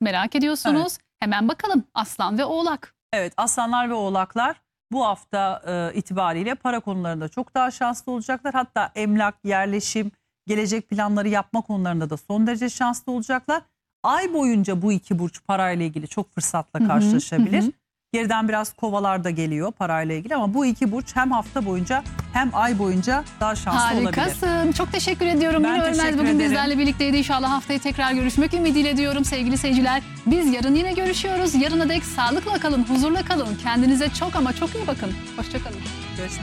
merak ediyorsunuz. Hemen bakalım Aslan ve Oğlak. Evet, aslanlar ve oğlaklar bu hafta itibariyle para konularında çok daha şanslı olacaklar. Hatta emlak, yerleşim, gelecek planları yapma konularında da son derece şanslı olacaklar. Ay boyunca bu iki burç parayla ilgili çok fırsatla karşılaşabilir. Geriden biraz kovalar da geliyor parayla ilgili ama bu iki burç hem hafta boyunca hem ay boyunca daha şanslı olabilir. Harikasın. Çok teşekkür ediyorum. Ben Mine Örmez teşekkür bugün ederim. bizlerle birlikteydi. İnşallah haftaya tekrar görüşmek ümidiyle diyorum sevgili seyirciler. Biz yarın yine görüşüyoruz. Yarına dek sağlıkla kalın, huzurla kalın. Kendinize çok ama çok iyi bakın. Hoşça kalın. Görüşmek